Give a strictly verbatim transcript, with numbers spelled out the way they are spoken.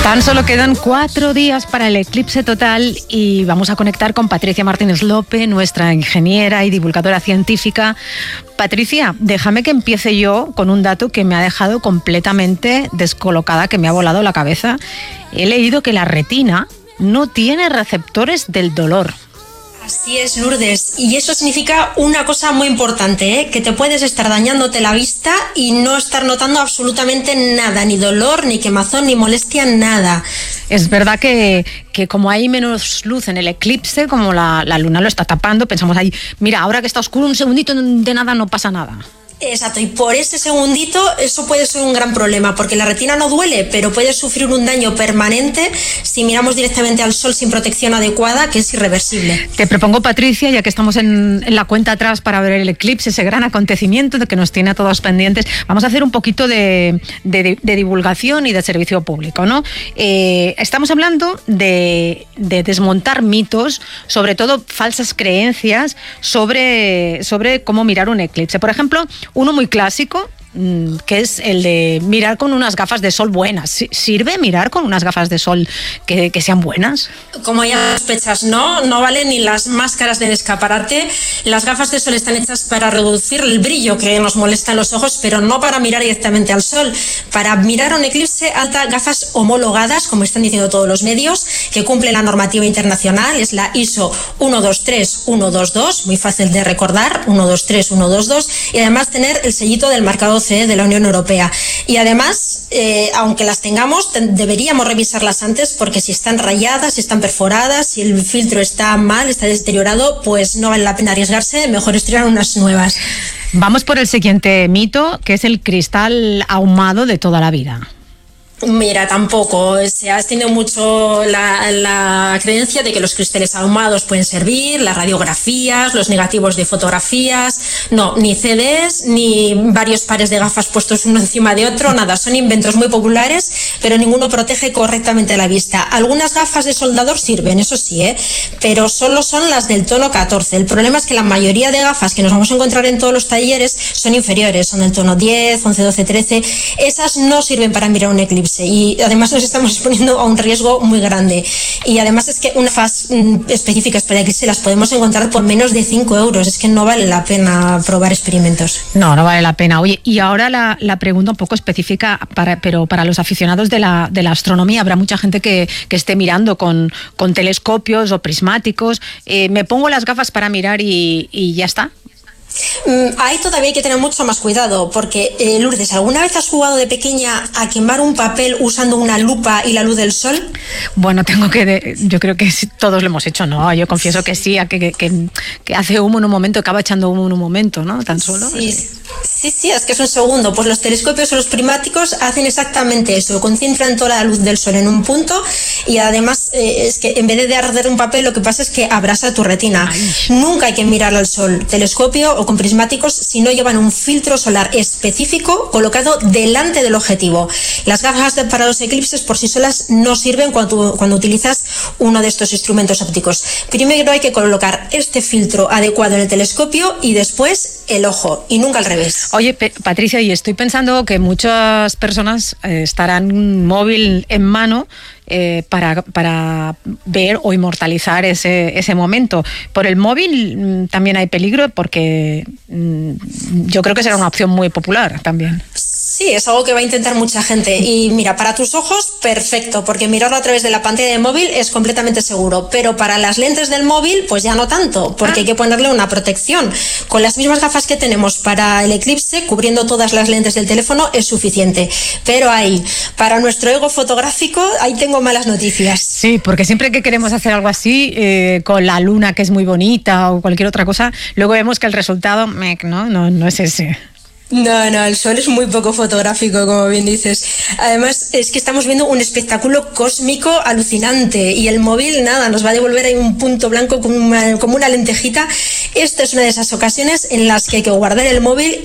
Tan solo quedan cuatro días para el eclipse total y vamos a conectar con Patricia Martínez Lope, nuestra ingeniera y divulgadora científica. Patricia, déjame que empiece yo con un dato que me ha dejado completamente descolocada, que me ha volado la cabeza. He leído que la retina no tiene receptores del dolor. Así es, Lourdes, y eso significa una cosa muy importante, ¿eh? Que te puedes estar dañándote la vista y no estar notando absolutamente nada, ni dolor, ni quemazón, ni molestia, nada. Es verdad que, que como hay menos luz en el eclipse, como la, la luna lo está tapando, pensamos ahí, mira, ahora que está oscuro un segundito de nada no pasa nada. Exacto, y por ese segundito eso puede ser un gran problema, porque la retina no duele, pero puede sufrir un daño permanente si miramos directamente al sol sin protección adecuada, que es irreversible. Te propongo, Patricia, ya que estamos en, en la cuenta atrás para ver el eclipse, ese gran acontecimiento de que nos tiene a todos pendientes, vamos a hacer un poquito de, de, de divulgación y de servicio público, ¿no? Eh, estamos hablando de, de desmontar mitos, sobre todo falsas creencias sobre, sobre cómo mirar un eclipse. Por ejemplo, uno muy clásico, que es el de mirar con unas gafas de sol buenas. ¿Sirve mirar con unas gafas de sol que, que sean buenas? Como ya sospechas, no, no valen ni las máscaras del escaparate. Las gafas de sol están hechas para reducir el brillo que nos molesta en los ojos, pero no para mirar directamente al sol. Para mirar un eclipse, alta gafas homologadas, como están diciendo todos los medios, que cumplen la normativa internacional, es la I S O uno dos tres uno dos dos, muy fácil de recordar, uno dos tres uno dos dos, y además tener el sellito del marcado de la Unión Europea. Y además, eh, aunque las tengamos, deberíamos revisarlas antes, porque si están rayadas, si están perforadas, si el filtro está mal, está deteriorado, pues no vale la pena arriesgarse, mejor estrenar unas nuevas. Vamos por el siguiente mito, que es el cristal ahumado de toda la vida. Mira, tampoco. Se ha extendido mucho la, la creencia de que los cristales ahumados pueden servir, las radiografías, los negativos de fotografías. No, ni C Ds, ni varios pares de gafas puestos uno encima de otro, nada. Son inventos muy populares, pero ninguno protege correctamente la vista. Algunas gafas de soldador sirven, eso sí, ¿eh? Pero solo son las del tono catorce. El problema es que la mayoría de gafas que nos vamos a encontrar en todos los talleres son inferiores, son del tono diez, once, doce, trece. Esas no sirven para mirar un eclipse. Y además nos estamos exponiendo a un riesgo muy grande. Y además es que unas gafas específicas para eclipse las podemos encontrar por menos de cinco euros. Es que no vale la pena probar experimentos. No, no vale la pena. Oye, y ahora la, la pregunta un poco específica, para, pero para los aficionados de la, de la astronomía, habrá mucha gente que, que esté mirando con, con telescopios o prismáticos. Eh, ¿Me pongo las gafas para mirar y, y ya está? Ahí todavía hay que tener mucho más cuidado, porque eh, Lourdes, ¿alguna vez has jugado de pequeña a quemar un papel usando una lupa y la luz del sol? Bueno, tengo que, de, yo creo que sí, todos lo hemos hecho, ¿no? Yo confieso que sí, que, que, que, que hace humo en un momento, acaba echando humo en un momento, ¿no? Tan solo. Sí, sí, sí, es que es un segundo. Pues los telescopios o los prismáticos hacen exactamente eso, concentran toda la luz del sol en un punto y además eh, es que en vez de arder un papel, lo que pasa es que abrasa tu retina. Ay. Nunca hay que mirar al sol, telescopio o con prismáticos, si no llevan un filtro solar específico colocado delante del objetivo. Las gafas para los eclipses por sí solas no sirven cuando, cuando utilizas uno de estos instrumentos ópticos. Primero hay que colocar este filtro adecuado en el telescopio y después el ojo, y nunca al revés. Oye, Patricia, y estoy pensando que muchas personas eh, estarán móvil en mano Eh, para, para ver o inmortalizar ese, ese momento. Por el móvil mmm, también hay peligro, porque mmm, yo creo que será una opción muy popular también. Sí, es algo que va a intentar mucha gente. Y mira, para tus ojos, perfecto, porque mirarlo a través de la pantalla del móvil es completamente seguro. Pero para las lentes del móvil, pues ya no tanto, porque ah. hay que ponerle una protección. Con las mismas gafas que tenemos para el eclipse, cubriendo todas las lentes del teléfono, es suficiente. Pero ahí, para nuestro ego fotográfico, ahí tengo malas noticias. Sí, porque siempre que queremos hacer algo así, eh, con la luna, que es muy bonita, o cualquier otra cosa, luego vemos que el resultado, no, no, no es ese. No, no, el sol es muy poco fotográfico, como bien dices. Además, es que estamos viendo un espectáculo cósmico alucinante y el móvil, nada, nos va a devolver ahí un punto blanco como una, como una lentejita. Esta es una de esas ocasiones en las que hay que guardar el móvil